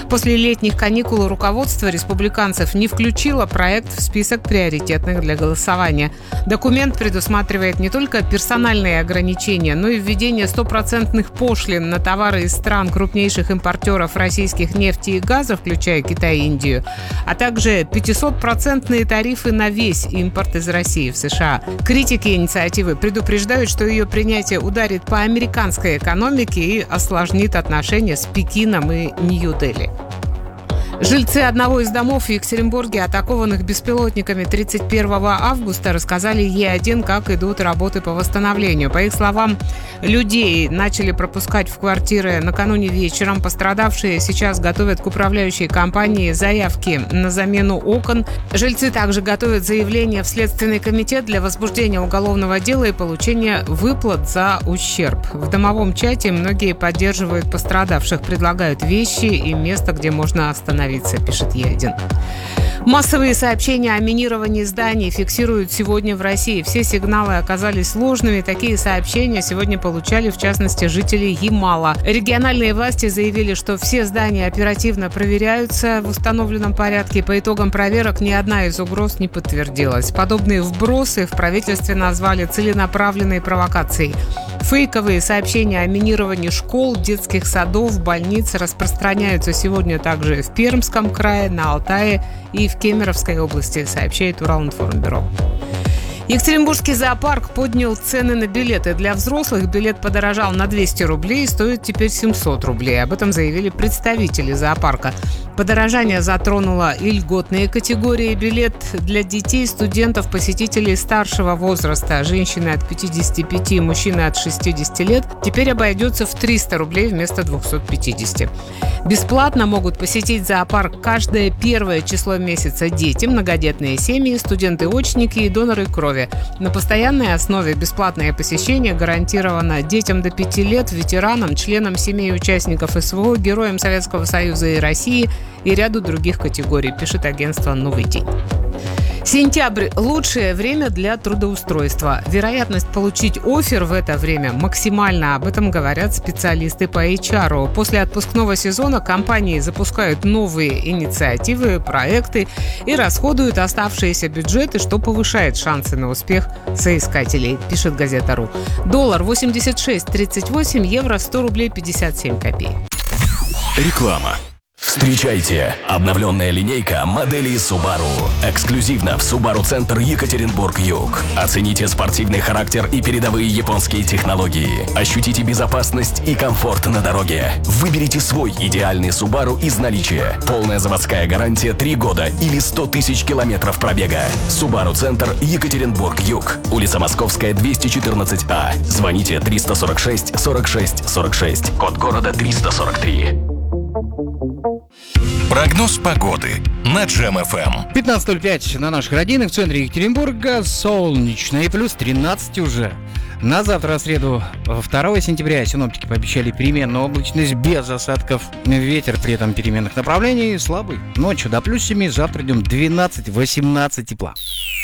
После летних каникул руководство республиканцев не включило проект в список приоритетных для голосования. Документ предусматривает не только персональные ограничения, но и введение 100% пошлин на товары из стран крупнейших импортеров российских нефти и газа, включая Китай и Индию, а также 500% тарифы на весь импорт из России в США. Критики инициативы предупреждают, что ее принятие ударит по американской экономике и осложнит отношения с Пекином и Нью-Дели. Жильцы одного из домов в Екатеринбурге, атакованных беспилотниками 31 августа, рассказали Е1, как идут работы по восстановлению. По их словам, людей начали пропускать в квартиры накануне вечером. Пострадавшие сейчас готовят к управляющей компании заявки на замену окон. Жильцы также готовят заявление в Следственный комитет для возбуждения уголовного дела и получения выплат за ущерб. В домовом чате многие поддерживают пострадавших, предлагают вещи и место, где можно остановиться, пишет Е1. Массовые сообщения о минировании зданий фиксируют сегодня в России. Все сигналы оказались ложными. Такие сообщения сегодня получали, в частности, жители Ямала. Региональные власти заявили, что все здания оперативно проверяются в установленном порядке. По итогам проверок ни одна из угроз не подтвердилась. Подобные вбросы в правительстве назвали целенаправленной провокацией. Фейковые сообщения о минировании школ, детских садов, больниц распространяются сегодня также в Пермском крае, на Алтае и в Кемеровской области, сообщает Уралинформбюро. Екатеринбургский зоопарк поднял цены на билеты. Для взрослых билет подорожал на 200 рублей и стоит теперь 700 рублей. Об этом заявили представители зоопарка. Подорожание затронуло и льготные категории. Билет для детей, студентов, посетителей старшего возраста, женщины от 55, мужчины от 60 лет, теперь обойдется в 300 рублей вместо 250. Бесплатно могут посетить зоопарк каждое первое число месяца дети, многодетные семьи, студенты-очники и доноры крови. На постоянной основе бесплатное посещение гарантировано детям до 5 лет, ветеранам, членам семей участников СВО, героям Советского Союза и России и ряду других категорий, пишет агентство «Новый день». Сентябрь – лучшее время для трудоустройства. Вероятность получить оффер в это время максимальна. Об этом говорят специалисты по HR. После отпускного сезона компании запускают новые инициативы, проекты и расходуют оставшиеся бюджеты, что повышает шансы на успех соискателей, пишет газета.ру. Доллар 86.38, евро 100 рублей 57 копеек. Реклама. Встречайте! Обновленная линейка моделей Subaru. Эксклюзивно в Subaru Центр Екатеринбург-Юг. Оцените спортивный характер и передовые японские технологии. Ощутите безопасность и комфорт на дороге. Выберите свой идеальный Subaru из наличия. Полная заводская гарантия 3 года или 100 тысяч километров пробега. Subaru Центр Екатеринбург-Юг. Улица Московская, 214А. Звоните 346 46 46. Код города 343. Прогноз погоды на Джем-ФМ. 15:05 на наших родинах в центре Екатеринбурга. Солнечно и плюс 13 уже. На завтра, среду, 2 сентября, синоптики пообещали переменную облачность без осадков. Ветер при этом переменных направлений слабый. Ночью до плюс 7, завтра днем 12-18 тепла.